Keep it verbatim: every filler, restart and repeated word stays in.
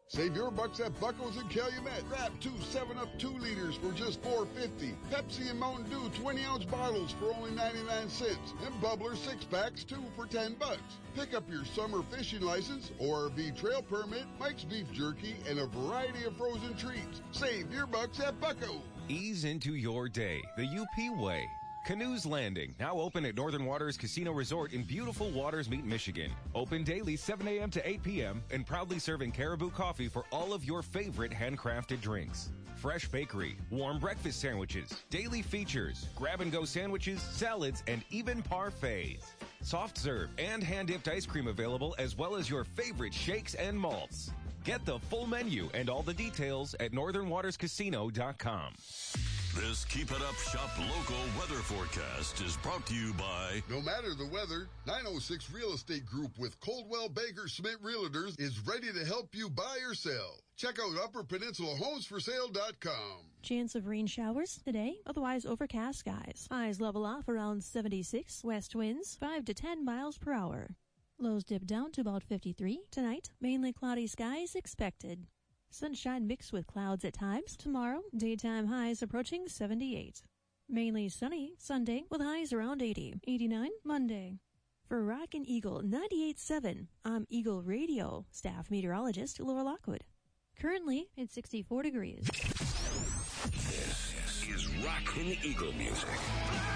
Save your bucks at Buckles and Calumet. Grab two seven up two liters for just four fifty. Pepsi and Mountain Dew twenty ounce bottles for only ninety-nine cents. And Bubbler six packs, two for ten bucks. Pick up your summer fishing license, O R V trail permit, Mike's Beef Jerky, and a variety of frozen treats. Save your bucks at Buckles. Ease into your day the U P way. Canoes Landing, now open at Northern Waters Casino Resort in beautiful Waters Meet, Michigan. Open daily seven a.m. to eight p.m. and proudly serving Caribou coffee for all of your favorite handcrafted drinks. Fresh bakery, warm breakfast sandwiches, daily features, grab-and-go sandwiches, salads, and even parfaits. Soft serve and hand-dipped ice cream available, as well as your favorite shakes and malts. Get the full menu and all the details at northern waters casino dot com. This Keep It Up Shop local weather forecast is brought to you by... No matter the weather, nine oh six Real Estate Group with Coldwell Baker Schmidt Realtors is ready to help you buy or sell. Check out upper peninsula homes for sale dot com. Chance of rain showers today, otherwise overcast skies. Highs level off around seventy-six, west winds five to ten miles per hour. Lows dip down to about fifty-three. Tonight, mainly cloudy skies expected. Sunshine mixed with clouds at times. Tomorrow, daytime highs approaching seventy-eight. Mainly sunny Sunday with highs around eighty. eighty-nine Monday. For Rockin' Eagle ninety-eight point seven, I'm Eagle Radio staff meteorologist Laura Lockwood. Currently, it's sixty-four degrees. This is Rockin' Eagle music.